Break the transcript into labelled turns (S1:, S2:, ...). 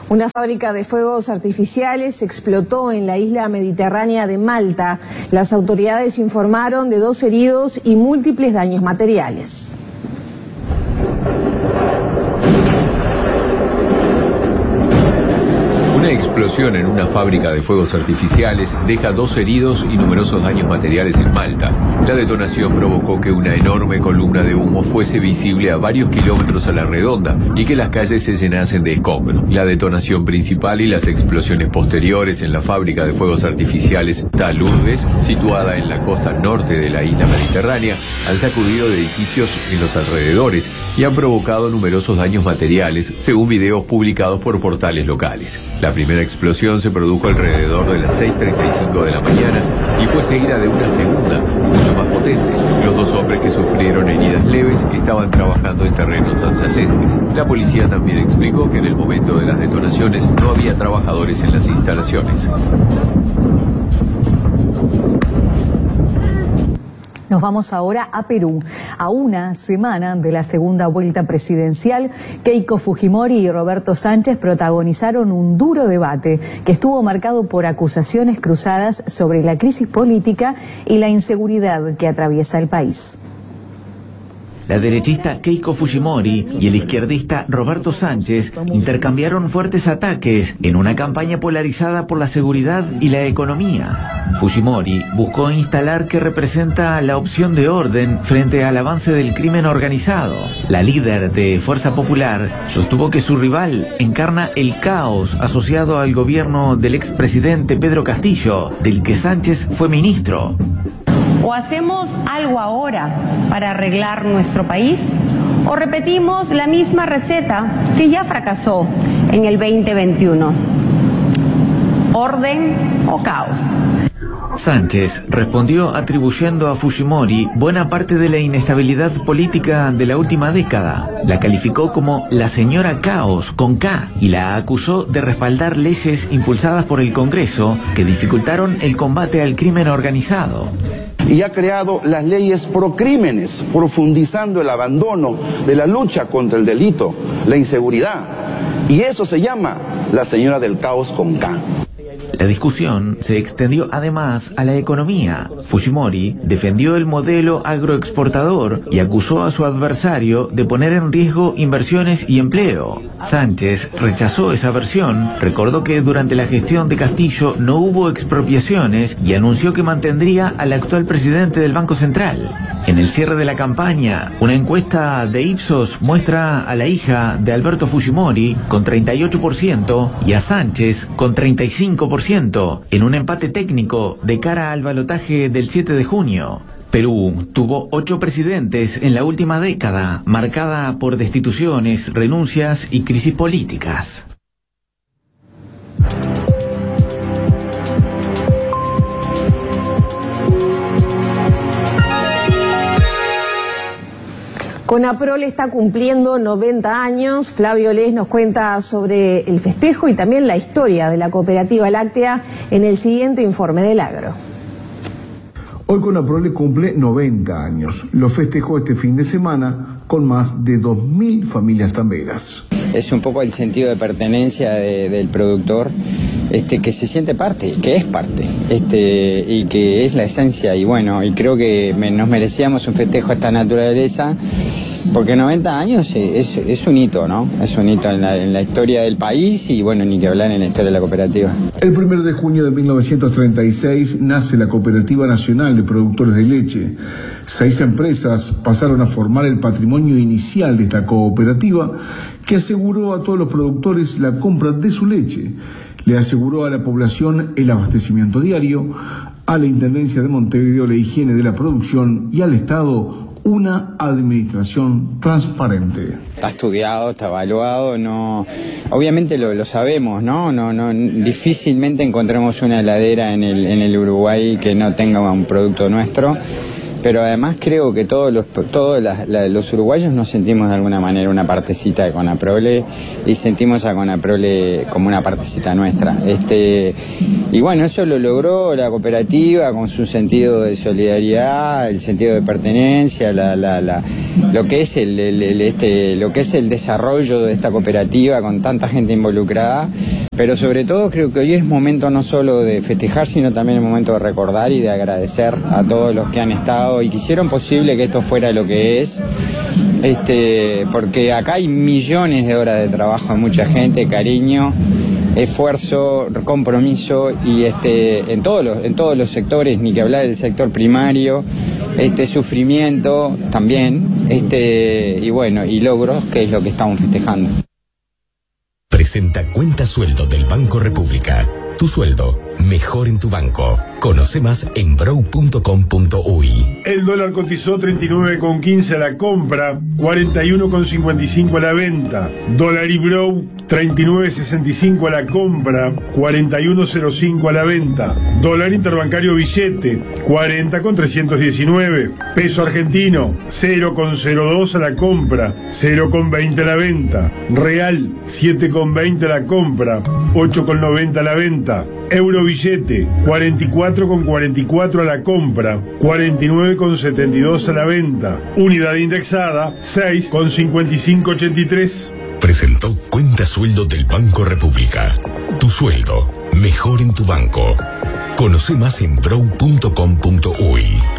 S1: Una fábrica de fuegos artificiales explotó en la isla mediterránea de Malta. Las autoridades informaron de 2 heridos y múltiples daños materiales.
S2: Una explosión en una fábrica de fuegos artificiales deja 2 heridos y numerosos daños materiales en Malta. La detonación provocó que una enorme columna de humo fuese visible a varios kilómetros a la redonda y que las calles se llenasen de escombros. La detonación principal y las explosiones posteriores en la fábrica de fuegos artificiales Talurdes, situada en la costa norte de la isla mediterránea, han sacudido de edificios en los alrededores y han provocado numerosos daños materiales, según videos publicados por portales locales. La primera explosión se produjo alrededor de las 6:35 de la mañana y fue seguida de una segunda, mucho más potente. Los 2 hombres que sufrieron heridas leves estaban trabajando en terrenos adyacentes. La policía también explicó que en el momento de las detonaciones no había trabajadores en las instalaciones.
S3: Nos vamos ahora a Perú. A una semana de la segunda vuelta presidencial, Keiko Fujimori y Roberto Sánchez protagonizaron un duro debate que estuvo marcado por acusaciones cruzadas sobre la crisis política y la inseguridad que atraviesa el país.
S4: La derechista Keiko Fujimori y el izquierdista Roberto Sánchez intercambiaron fuertes ataques en una campaña polarizada por la seguridad y la economía. Fujimori buscó instalar que representa la opción de orden frente al avance del crimen organizado. La líder de Fuerza Popular sostuvo que su rival encarna el caos asociado al gobierno del expresidente Pedro Castillo, del que Sánchez fue ministro.
S5: O hacemos algo ahora para arreglar nuestro país, o repetimos la misma receta que ya fracasó en el 2021. Orden o caos.
S4: Sánchez respondió atribuyendo a Fujimori buena parte de la inestabilidad política de la última década. La calificó como la señora Caos con K y la acusó de respaldar leyes impulsadas por el Congreso que dificultaron el combate al crimen organizado.
S6: Y ha creado las leyes procrímenes, profundizando el abandono de la lucha contra el delito, la inseguridad. Y eso se llama la señora del caos con K.
S4: La discusión se extendió además a la economía. Fujimori defendió el modelo agroexportador y acusó a su adversario de poner en riesgo inversiones y empleo. Sánchez rechazó esa versión, recordó que durante la gestión de Castillo no hubo expropiaciones y anunció que mantendría al actual presidente del Banco Central. En el cierre de la campaña, una encuesta de Ipsos muestra a la hija de Alberto Fujimori con 38% y a Sánchez con 35%, en un empate técnico de cara al balotaje del 7 de junio. Perú tuvo 8 presidentes en la última década, marcada por destituciones, renuncias y crisis políticas.
S1: Conaprol está cumpliendo 90 años. Flavio Les nos cuenta sobre el festejo y también la historia de la cooperativa láctea en el siguiente informe del Agro.
S7: Hoy Conaprol cumple 90 años. Lo festejó este fin de semana con más de 2.000 familias tamberas.
S8: Es un poco el sentido de pertenencia del productor, que se siente parte, que es parte, y que es la esencia. Y bueno, y creo que nos merecíamos un festejo a esta naturaleza, porque 90 años es un hito, ¿no? Es un hito en la historia del país y bueno, ni que hablar en la historia de la cooperativa.
S7: El 1 de junio de 1936 nace la Cooperativa Nacional de Productores de Leche. 6 empresas pasaron a formar el patrimonio inicial de esta cooperativa, que aseguró a todos los productores la compra de su leche. Le aseguró a la población el abastecimiento diario, a la Intendencia de Montevideo la higiene de la producción y al Estado una administración transparente.
S8: Está estudiado, está evaluado, no, obviamente lo sabemos, ¿no? Difícilmente encontramos una heladera en el Uruguay que no tenga un producto nuestro. pero además creo que todos los uruguayos nos sentimos de alguna manera una partecita de Conaprole y sentimos a Conaprole como una partecita nuestra. Y bueno, eso lo logró la cooperativa con su sentido de solidaridad, el sentido de pertenencia, lo que es el desarrollo de esta cooperativa con tanta gente involucrada. Pero sobre todo creo que hoy es momento no solo de festejar, sino también el momento de recordar y de agradecer a todos los que han estado y que hicieron posible que esto fuera lo que es, porque acá hay millones de horas de trabajo de mucha gente, cariño, esfuerzo, compromiso y en todos los sectores, ni que hablar del sector primario, sufrimiento también, y bueno, y logros, que es lo que estamos festejando.
S9: Presenta Cuenta Sueldo del Banco República. Tu sueldo, mejor en tu banco. Conoce más en brow.com.uy.
S10: El dólar cotizó 39,15 a la compra, 41,55 a la venta. Dólar y Brow, 39,65 a la compra, 41,05 a la venta. Dólar interbancario billete, 40,319. Peso argentino, 0,02 a la compra, 0,20 a la venta. Real, 7,20 a la compra, 8,90 a la venta. Euro billete, 44,44 a la compra, 49,72 a la venta. Unidad indexada, 6,5583.
S9: Presentó Cuenta Sueldo del Banco República. Tu sueldo, mejor en tu banco. Conoce más en brow.com.uy.